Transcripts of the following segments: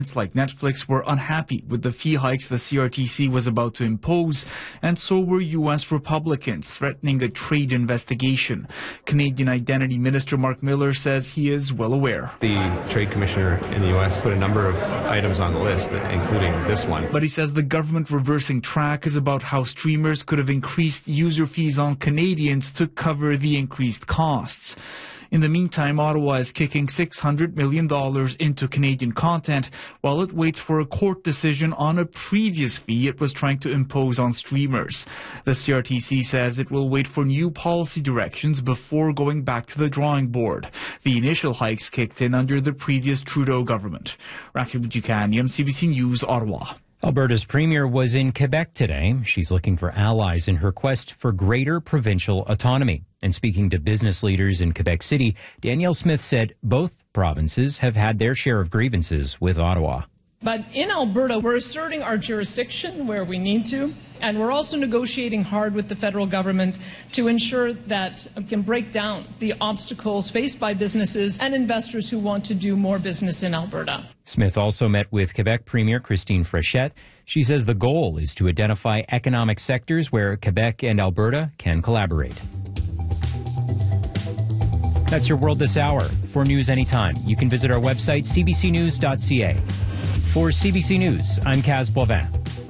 like Netflix were unhappy with the fee hikes the CRTC was about to impose, and so were U.S. Republicans, threatening a trade investigation. Canadian Identity Minister Mark Miller says he is well aware. The Trade Commissioner in the U.S. put a number of items on the list, including this one. But he says the government reversing track is about how streamers could have increased user fees on Canadians to cover the increased costs. In the meantime, Ottawa is kicking $600 million into Canadian content while it waits for a court decision on a previous fee it was trying to impose on streamers. The CRTC says it will wait for new policy directions before going back to the drawing board. The initial hikes kicked in under the previous Trudeau government. Rafi Bujikanian, CBC News, Ottawa. Alberta's premier was in Quebec today. She's looking for allies in her quest for greater provincial autonomy. And speaking to business leaders in Quebec City, Danielle Smith said both provinces have had their share of grievances with Ottawa. But in Alberta, we're asserting our jurisdiction where we need to, and we're also negotiating hard with the federal government to ensure that we can break down the obstacles faced by businesses and investors who want to do more business in Alberta. Smith also met with Quebec Premier Christine Fréchette. She says the goal is to identify economic sectors where Quebec and Alberta can collaborate. That's your World This Hour. For news anytime, you can visit our website, cbcnews.ca. For CBC News, I'm Kaz Boivin.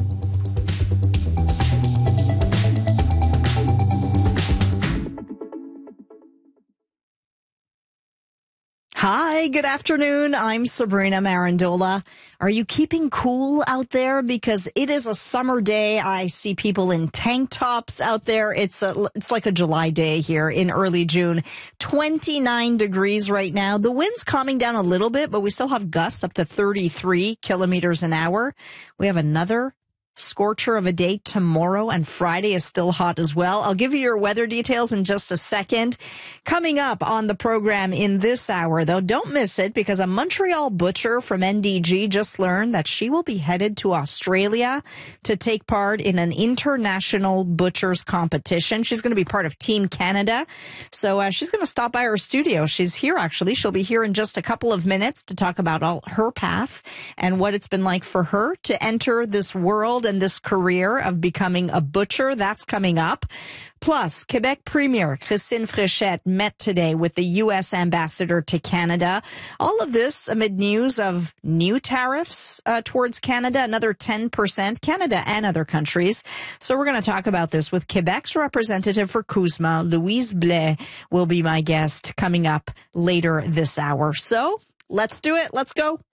Hi, good afternoon. I'm Sabrina Marandola. Are you keeping cool out there? Because it is a summer day. I see people in tank tops out there. It's like a July day here in early June. 29 degrees right now. The wind's calming down a little bit, but we still have gusts up to 33 kilometers an hour. We have another scorcher of a day tomorrow, and Friday is still hot as well. I'll give you your weather details in just a second. Coming up on the program in this hour, though, don't miss it, because a Montreal butcher from NDG just learned that she will be headed to Australia to take part in an international butchers competition. She's going to be part of Team Canada. So she's going to stop by our studio. She's here, actually. She'll be here in just a couple of minutes to talk about all her path and what it's been like for her to enter this world and this career of becoming a butcher. That's coming up. Plus, Quebec Premier Christine Fréchette met today with the U.S. ambassador to Canada. All of this amid news of new tariffs towards Canada, another 10%, Canada and other countries. So we're going to talk about this with Quebec's representative for CUSMA, Louise Blais, will be my guest coming up later this hour. So let's do it. Let's go.